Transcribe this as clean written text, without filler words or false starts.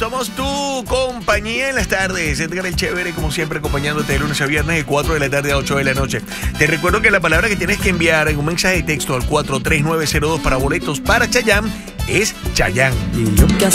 Somos tu compañía en las tardes. Edgar el Chévere, como siempre, acompañándote de lunes a viernes de 4 de la tarde a 8 de la noche. Te recuerdo que la palabra que tienes que enviar en un mensaje de texto al 43902 para boletos para Chayanne es Chayanne.